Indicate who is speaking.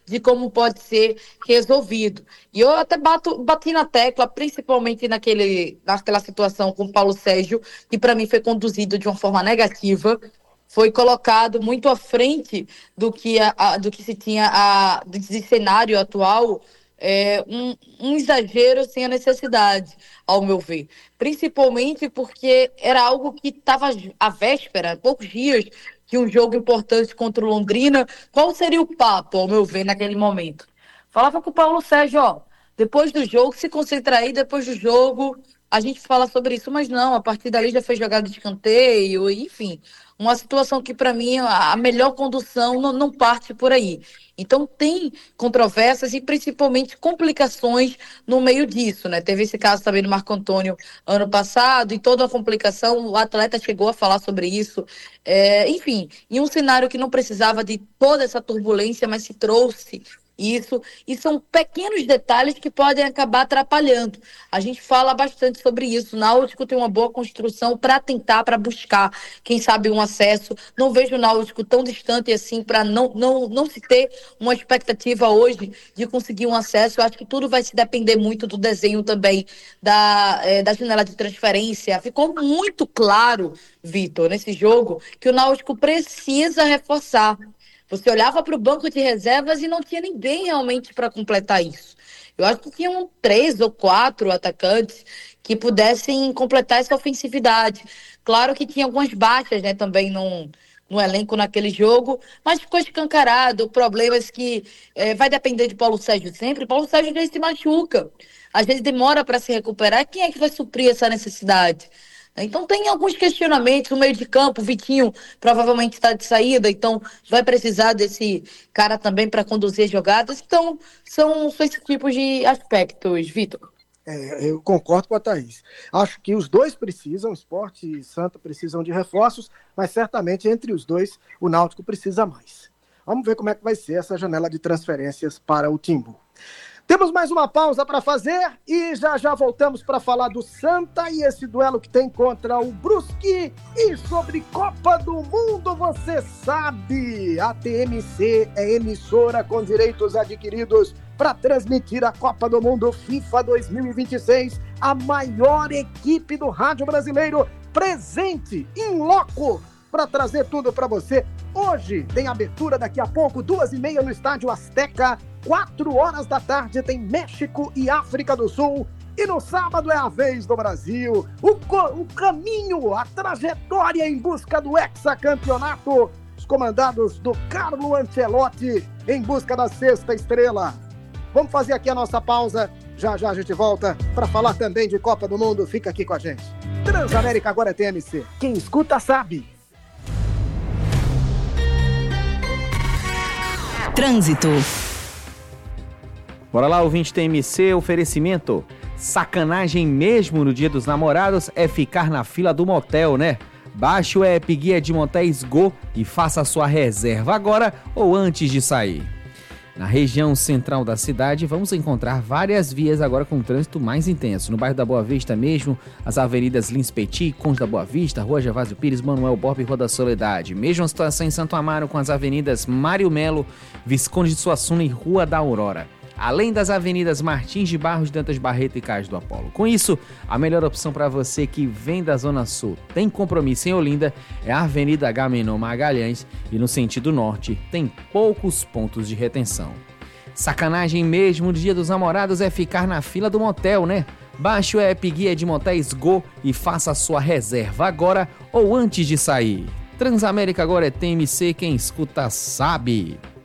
Speaker 1: de como pode ser resolvido. E eu até bati na tecla, principalmente naquela situação com o Paulo Sérgio, que para mim foi conduzido de uma forma negativa, foi colocado muito à frente do que se tinha de cenário atual, um exagero sem a necessidade, ao meu ver. Principalmente porque era algo que estava à véspera, poucos dias, de um jogo importante contra o Londrina. Qual seria o papo, ao meu ver, naquele momento? Falava com o Paulo Sérgio, ó, depois do jogo, se concentra aí, depois do jogo a gente fala sobre isso, mas não, a partir dali já foi jogada de escanteio, enfim, uma situação que para mim a melhor condução não parte por aí. Então tem controvérsias e principalmente complicações no meio disso, né? Teve esse caso também do Marco Antônio ano passado e toda a complicação, o atleta chegou a falar sobre isso. Enfim, em um cenário que não precisava de toda essa turbulência, mas se trouxe isso, e são pequenos detalhes que podem acabar atrapalhando. A gente fala bastante sobre isso. O Náutico tem uma boa construção para buscar, quem sabe, um acesso. Não vejo o Náutico tão distante assim para não se ter uma expectativa hoje de conseguir um acesso. Eu acho que tudo vai se depender muito do desenho também da janela de transferência. Ficou muito claro, Vitor, nesse jogo, que o Náutico precisa reforçar. Você olhava para o banco de reservas e não tinha ninguém realmente para completar isso. Eu acho que tinham 3 ou 4 atacantes que pudessem completar essa ofensividade. Claro que tinha algumas baixas, né, também no elenco naquele jogo, mas ficou escancarado. Problemas que vai depender de Paulo Sérgio sempre. Paulo Sérgio às vezes se machuca, às vezes demora para se recuperar. Quem é que vai suprir essa necessidade? Então tem alguns questionamentos no meio de campo. O Vitinho provavelmente está de saída, então vai precisar desse cara também para conduzir as jogadas. Então são esses tipos de aspectos, Vitor.
Speaker 2: Eu concordo com a Thaís. Acho que os dois precisam, Sport e Santa precisam de reforços, mas certamente entre os dois o Náutico precisa mais. Vamos ver como é que vai ser essa janela de transferências para o Timbu. Temos mais uma pausa para fazer e já voltamos para falar do Santa e esse duelo que tem contra o Brusque. E sobre Copa do Mundo, você sabe, a TMC é emissora com direitos adquiridos para transmitir a Copa do Mundo FIFA 2026, a maior equipe do rádio brasileiro presente em loco para trazer tudo para você. Hoje tem abertura, daqui a pouco, 2h30 no Estádio Azteca, 4h da tarde tem México e África do Sul, e no sábado é a vez do Brasil, o caminho, a trajetória em busca do hexacampeonato, os comandados do Carlo Ancelotti em busca da 6ª estrela. Vamos fazer aqui a nossa pausa, já a gente volta para falar também de Copa do Mundo, fica aqui com a gente. Transamérica agora é TMC, quem escuta sabe.
Speaker 3: Trânsito.
Speaker 4: Bora lá, ouvinte TMC, oferecimento. Sacanagem mesmo no Dia dos Namorados é ficar na fila do motel, né? Baixe o app Guia de Motéis Go e faça a sua reserva agora ou antes de sair. Na região central da cidade, vamos encontrar várias vias agora com trânsito mais intenso. No bairro da Boa Vista mesmo, as avenidas Lins Petit, Conde da Boa Vista, Rua Gervásio Pires, Manuel Borba e Rua da Soledade. Mesma situação em Santo Amaro com as avenidas Mário Melo, Visconde de Suassuna e Rua da Aurora. Além das avenidas Martins de Barros, Dantas Barreto e Cais do Apolo. Com isso, a melhor opção para você que vem da Zona Sul, tem compromisso em Olinda, é a Avenida Agamenon Magalhães e no sentido norte tem poucos pontos de retenção. Sacanagem mesmo no Dia dos Namorados é ficar na fila do motel, né? Baixe o app Guia de Motéis Go e faça a sua reserva agora ou antes de sair. Transamérica agora é TMC, quem escuta sabe.